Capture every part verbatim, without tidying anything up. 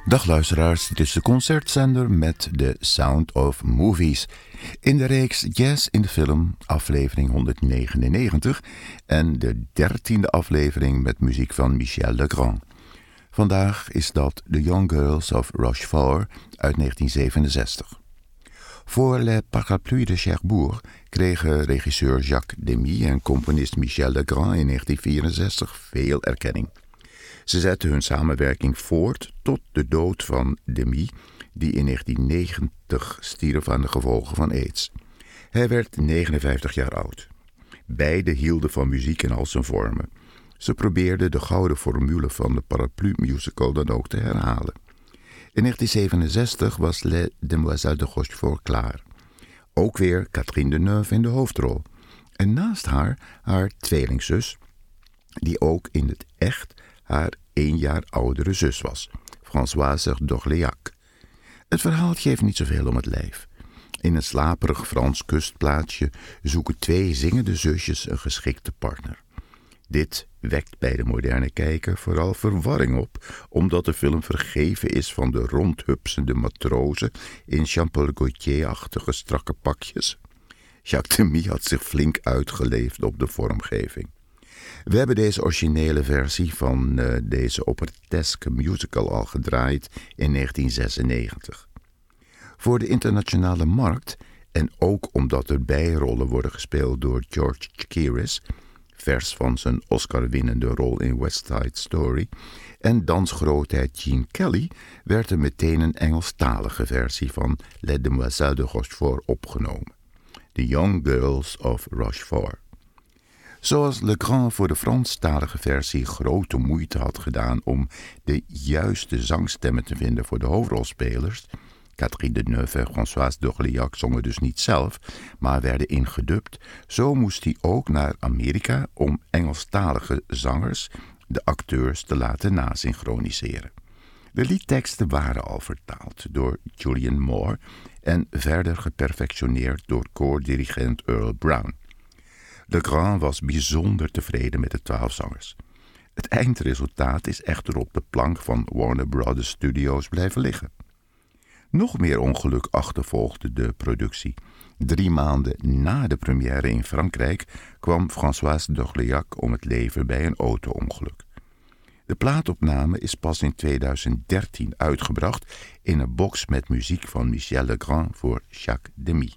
Dag luisteraars, dit is de concertzender met The Sound of Movies. In de reeks Jazz in de Film, aflevering honderdnegenennegentig en de dertiende aflevering met muziek van Michel Legrand. Vandaag is dat The Young Girls of Rochefort uit negentien zevenenzestig. Voor Les Parapluies de Cherbourg kregen regisseur Jacques Demy en componist Michel Legrand in negentien vierenzestig veel erkenning. Ze zetten hun samenwerking voort tot de dood van Demy, die in negentien negentig stierf aan de gevolgen van aids. Hij werd negenenvijftig jaar oud. Beiden hielden van muziek in al zijn vormen. Ze probeerden de gouden formule van de Parapluie musical dan ook te herhalen. In negentien zevenenzestig was Les Demoiselles de Rochefort klaar. Ook weer Catherine Deneuve in de hoofdrol. En naast haar haar tweelingzus, die ook in het echt haar één jaar oudere zus was, Françoise d'Orléac. Het verhaal geeft niet zoveel om het lijf. In een slaperig Frans kustplaatsje zoeken twee zingende zusjes een geschikte partner. Dit wekt bij de moderne kijker vooral verwarring op, omdat de film vergeven is van de rondhupsende matrozen in Jean-Paul Gaultier-achtige strakke pakjes. Jacques Demy had zich flink uitgeleefd op de vormgeving. We hebben deze originele versie van uh, deze operetteske musical al gedraaid in negentien zesennegentig. Voor de internationale markt, en ook omdat er bijrollen worden gespeeld door George Chakiris, vers van zijn Oscar-winnende rol in West Side Story, en dansgrootheid Gene Kelly, werd er meteen een Engelstalige versie van Les Demoiselles de Rochefort opgenomen. The Young Girls of Rochefort. Zoals Legrand voor de Franstalige versie grote moeite had gedaan om de juiste zangstemmen te vinden voor de hoofdrolspelers, Catherine Deneuve en Françoise d'Orléac zongen dus niet zelf, maar werden ingedubt, zo moest hij ook naar Amerika om Engelstalige zangers de acteurs te laten nasynchroniseren. De liedteksten waren al vertaald door Julian Moore en verder geperfectioneerd door koordirigent Earl Brown. Legrand was bijzonder tevreden met de twaalf zangers. Het eindresultaat is echter op de plank van Warner Brothers Studios blijven liggen. Nog meer ongeluk achtervolgde de productie. Drie maanden na de première in Frankrijk kwam Françoise d'Orléac om het leven bij een auto-ongeluk. De plaatopname is pas in tweeduizend dertien uitgebracht in een box met muziek van Michel Legrand voor Jacques Demy.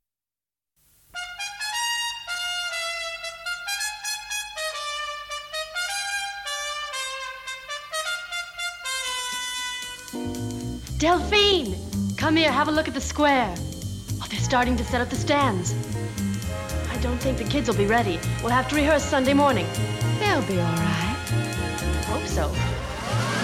Delphine! Come here, have a look at the square. Oh, they're starting to set up the stands. I don't think the kids will be ready. We'll have to rehearse Sunday morning. They'll be all right. Hope so.